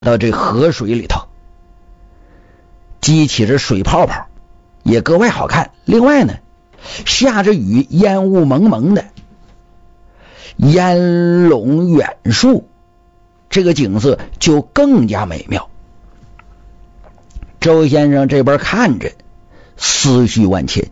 到这河水里头，激起着水泡泡，也格外好看。另外呢，下着雨，烟雾蒙蒙的，烟笼远树，这个景色就更加美妙。周先生这边看着，思绪万千。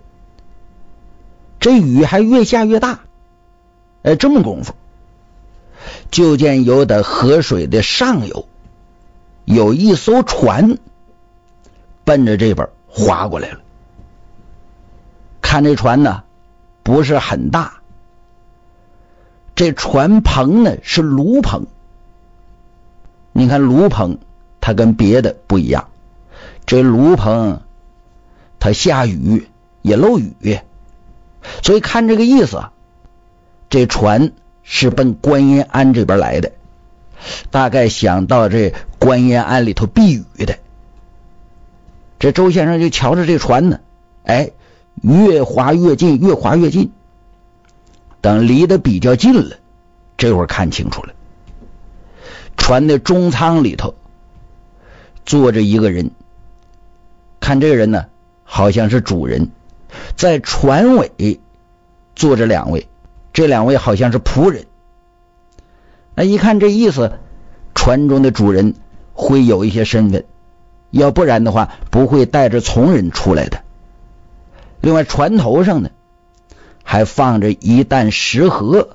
这雨还越下越大，这么功夫，就见有的河水的上游有一艘船奔着这边划过来了。看这船呢，不是很大，这船棚呢是芦棚。你看芦棚它跟别的不一样，这芦棚它下雨也漏雨，所以看这个意思，这船是奔观音庵这边来的，大概想到这观音庵里头避雨的。这周先生就瞧着这船呢，越划越近，越划越近。等离得比较近了，这会儿看清楚了，船的中舱里头坐着一个人。看这个人呢，好像是主人，在船尾坐着两位，这两位好像是仆人。那一看这意思，船中的主人会有一些身份，要不然的话不会带着从人出来的。另外船头上呢还放着一担食盒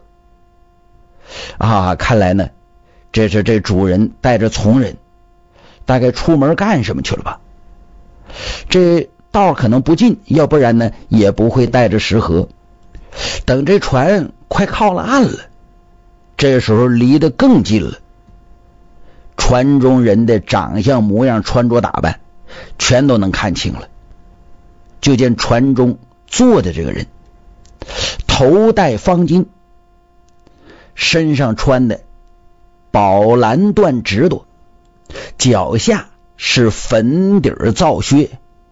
看来呢这是这主人带着从人，大概出门干什么去了吧。这道可能不近，要不然呢也不会带着食盒。等这船快靠了岸了，这时候离得更近了，船中人的长相模样穿着打扮全都能看清了。就见船中坐的这个人头戴方巾，身上穿的宝蓝缎直裰，脚下是粉底皂靴，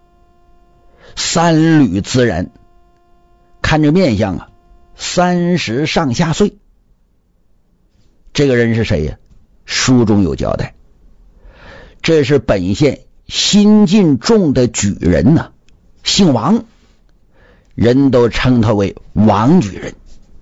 三缕自然，看着面相30上下岁。这个人是谁呀？书中有交代，这是本县新进种的举人呐，姓王，人都称他为王举人。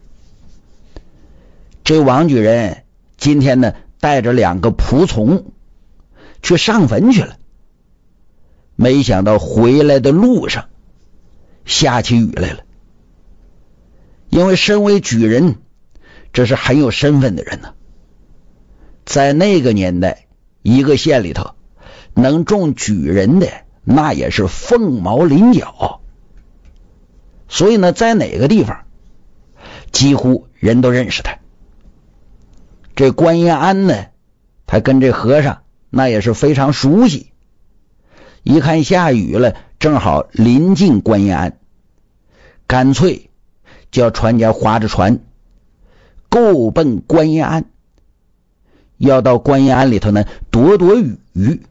这王举人今天呢带着2个仆从去上坟去了，没想到回来的路上下起雨来了。因为身为举人，这是很有身份的人呢，在那个年代，一个县里头能中举人的那也是凤毛麟角，所以呢在哪个地方几乎人都认识他。这观音庵呢，他跟这和尚那也是非常熟悉，一看下雨了，正好临近观音庵，干脆叫船家划着船够奔观音庵，要到观音庵里头呢躲躲雨。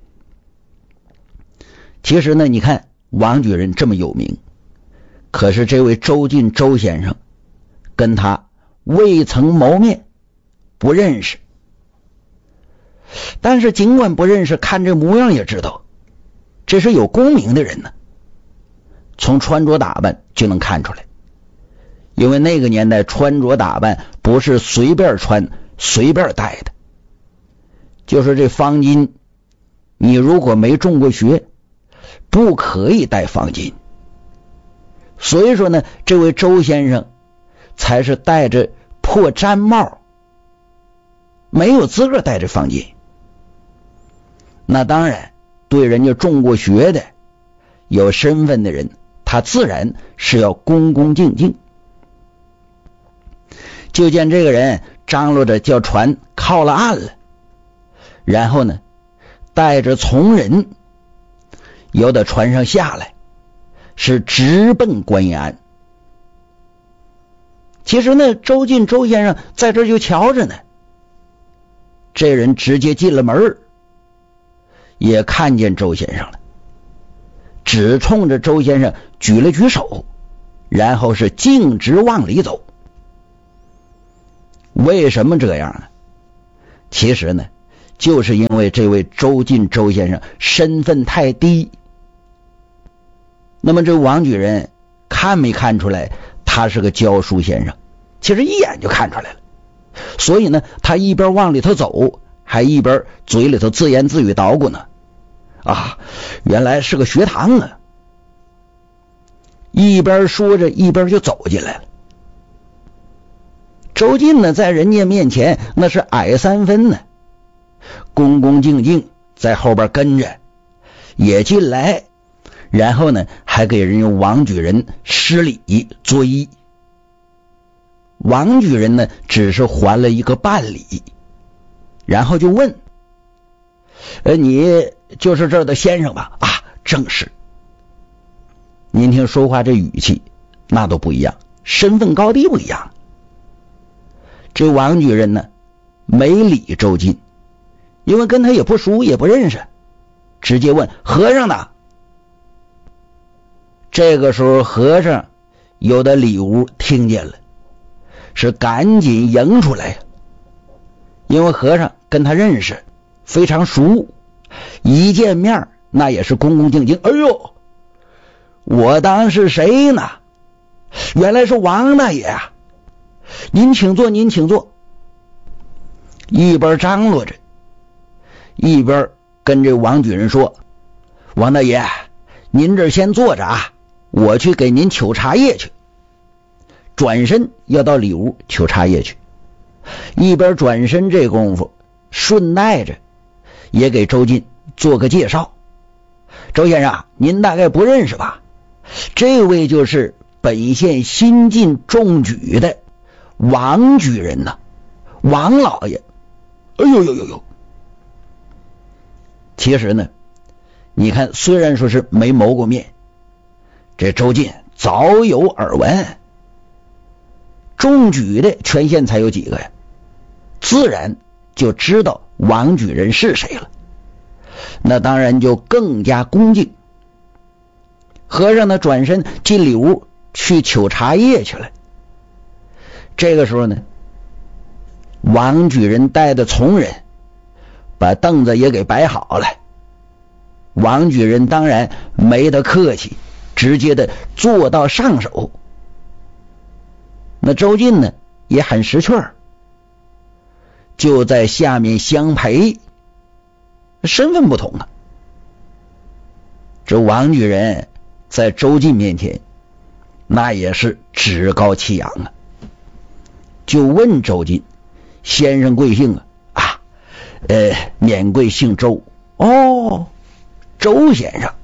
其实呢，你看王举人这么有名，可是这位周进周先生跟他未曾谋面，不认识。但是尽管不认识，看这模样也知道这是有功名的人呢，从穿着打扮就能看出来。因为那个年代穿着打扮不是随便穿随便戴的，就是这方巾，你如果没中过学不可以戴方巾。所以说呢，这位周先生才是戴着破毡帽，没有资格戴着方巾。那当然对人家中过学的有身份的人，他自然是要恭恭敬敬。就见这个人张罗着叫船靠了岸了，然后呢带着从人由到船上下来，是直奔观音庵。其实呢周进周先生在这就瞧着呢，这人直接进了门，也看见周先生了，只冲着周先生举了举手，然后是径直往里走。为什么这样呢？其实呢就是因为这位周进周先生身份太低。那么这王举人看没看出来他是个教书先生？其实一眼就看出来了。所以呢，他一边往里头走，还一边嘴里头自言自语捣鼓呢。啊，原来是个学堂啊！一边说着，一边就走进来了。周进呢，在人家面前那是矮3分呢，恭恭敬敬在后边跟着，也进来，然后呢，还给人家王举人施礼作揖。王举人呢，只是还了一个半礼，然后就问：你就是这儿的先生吧？啊，正是。您听说话这语气那都不一样，身份高低不一样。这王举人呢，没理周进，因为跟他也不熟也不认识，直接问：和尚呢？这个时候和尚有的里屋听见了，是赶紧迎出来，因为和尚跟他认识，非常熟，一见面那也是恭恭敬敬。哎呦，我当是谁呢？原来是王大爷啊！您请坐，您请坐。一边张罗着，一边跟这王举人说：王大爷，您这先坐着啊，我去给您取茶叶去。转身要到里屋取茶叶去，一边转身这功夫，顺带着也给周进做个介绍。周先生，您大概不认识吧？这位就是本县新进中举的王举人呐，王老爷。哎呦呦呦呦！其实呢，你看，虽然说是没谋过面，这周进早有耳闻。中举的全县才有几个呀？自然就知道王举人是谁了，那当然就更加恭敬。和尚呢，转身进里屋去取茶叶去了。这个时候呢，王举人带的从人把凳子也给摆好了。王举人当然没得客气，直接的坐到上手。那周进呢也很识趣儿，就在下面相陪。身份不同啊，这王举人在周进面前那也是趾高气扬啊，就问周进：先生贵姓啊？免贵姓周。哦，周先生，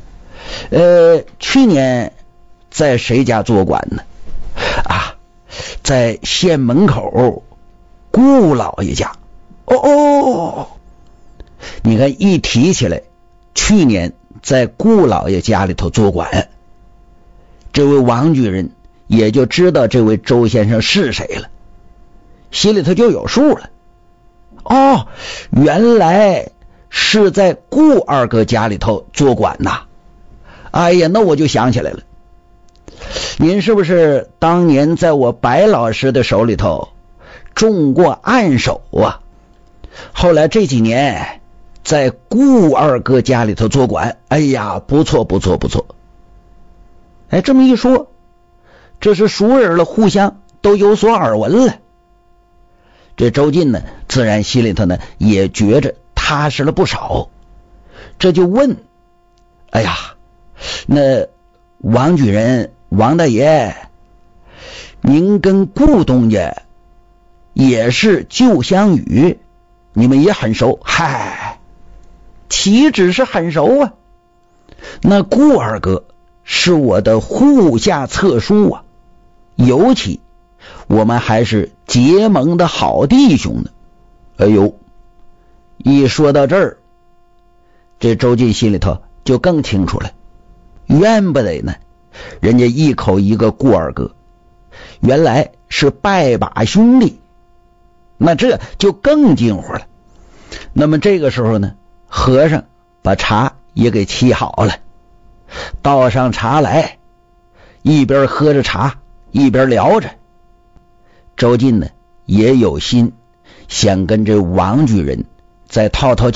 去年在谁家做官呢？啊，在县门口顾老爷家。哦，你看一提起来，去年在顾老爷家里头做官，这位王举人也就知道这位周先生是谁了，心里头就有数了。哦，原来是在顾二哥家里头做官呐。哎呀，那我就想起来了，您是不是当年在我白老师的手里头中过暗手啊？后来这几年在顾二哥家里头做官。哎呀，不错不错不错。哎，这么一说，这是熟人了，互相都有所耳闻了。这周进呢，自然心里头呢也觉着踏实了不少，这就问：哎呀，那王举人，王大爷，您跟顾东家也是旧乡语，你们也很熟？嗨，岂止是很熟啊，那顾二哥是我的户下侧书啊，尤其我们还是结盟的好弟兄呢。哎呦，一说到这儿，这周进心里头就更清楚了，怨不得呢，人家一口一个顾二哥，原来是拜把兄弟，那这就更近乎了。那么这个时候呢，和尚把茶也给沏好了，倒上茶来，一边喝着茶一边聊着。周进呢也有心想跟这王举人在滔滔